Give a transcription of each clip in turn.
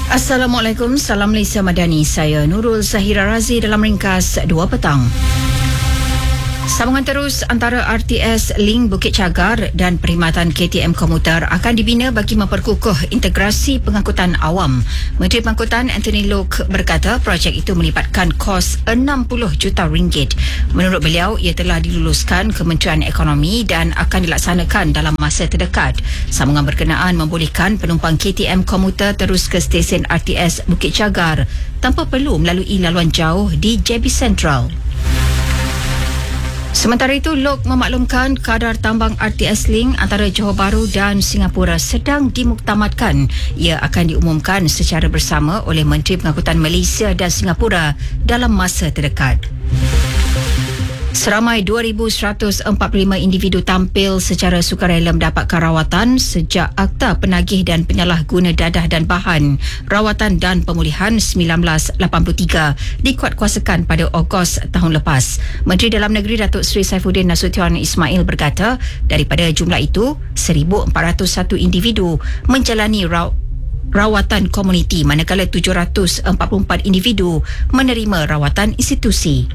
Assalamualaikum, salam Malaysia Madani. Saya Nurul Zahira Razi dalam ringkas 2 petang. Sambungan terus antara RTS Link Bukit Cagar dan perkhidmatan KTM komuter akan dibina bagi memperkukuh integrasi pengangkutan awam. Menteri Pengangkutan Anthony Loke berkata projek itu melibatkan kos RM60 juta. Menurut beliau, ia telah diluluskan Kementerian Ekonomi dan akan dilaksanakan dalam masa terdekat. Sambungan berkenaan membolehkan penumpang KTM komuter terus ke stesen RTS Bukit Cagar tanpa perlu melalui laluan jauh di JB Central. Sementara itu, Lok memaklumkan kadar tambang RTS Link antara Johor Bahru dan Singapura sedang dimuktamadkan. Ia akan diumumkan secara bersama oleh Menteri Pengangkutan Malaysia dan Singapura dalam masa terdekat. Seramai 2,145 individu tampil secara sukarela mendapatkan rawatan sejak Akta Penagih dan Penyalahguna Dadah dan Bahan Rawatan dan Pemulihan 1983 dikuatkuasakan pada Ogos tahun lepas. Menteri Dalam Negeri Datuk Seri Saifuddin Nasution Ismail berkata, daripada jumlah itu, 1,401 individu menjalani rawatan komuniti manakala 744 individu menerima rawatan institusi.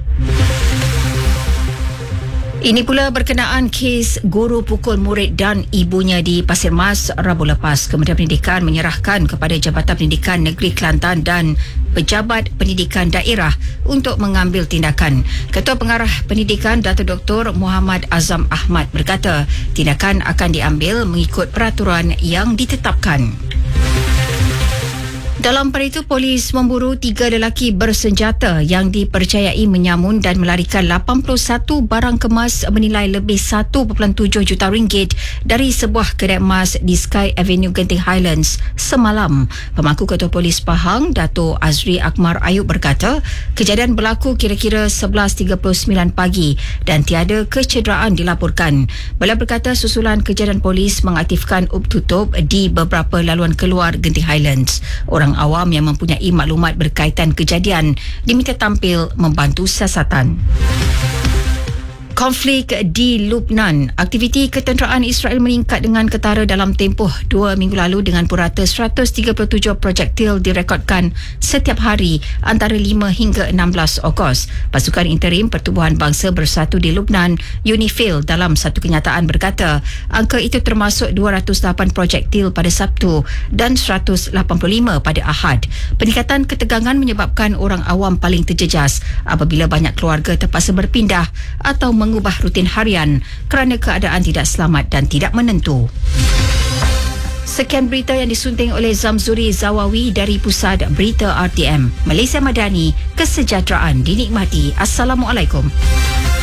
Ini pula berkenaan kes guru pukul murid dan ibunya di Pasir Mas Rabu lepas. Kementerian Pendidikan menyerahkan kepada Jabatan Pendidikan Negeri Kelantan dan Pejabat Pendidikan Daerah untuk mengambil tindakan. Ketua Pengarah Pendidikan Datuk Dr. Muhammad Azam Ahmad berkata, tindakan akan diambil mengikut peraturan yang ditetapkan. Dalam pada itu, polis memburu 3 lelaki bersenjata yang dipercayai menyamun dan melarikan 81 barang kemas bernilai lebih 1.7 juta ringgit dari sebuah kedai emas di Sky Avenue Genting Highlands semalam. Pemangku Ketua Polis Pahang, Dato' Azri Akmar Ayub berkata, kejadian berlaku kira-kira 11.39 pagi dan tiada kecederaan dilaporkan. Beliau berkata susulan kejadian polis mengaktifkan up tutup di beberapa laluan keluar Genting Highlands. Orang awam yang mempunyai maklumat berkaitan kejadian diminta tampil membantu siasatan. Konflik di Lubnan. Aktiviti ketenteraan Israel meningkat dengan ketara dalam tempoh 2 minggu lalu dengan purata 137 projektil direkodkan setiap hari antara 5 hingga 16 Ogos. Pasukan Interim Pertubuhan Bangsa Bersatu di Lubnan, UNIFIL, dalam satu kenyataan berkata, angka itu termasuk 208 projektil pada Sabtu dan 185 pada Ahad. Peningkatan ketegangan menyebabkan orang awam paling terjejas apabila banyak keluarga terpaksa berpindah atau mengubah rutin harian kerana keadaan tidak selamat dan tidak menentu. Sekian berita yang disunting oleh Zamzuri Zawawi dari Pusat Berita RTM. Malaysia Madani, kesejahteraan dinikmati. Assalamualaikum.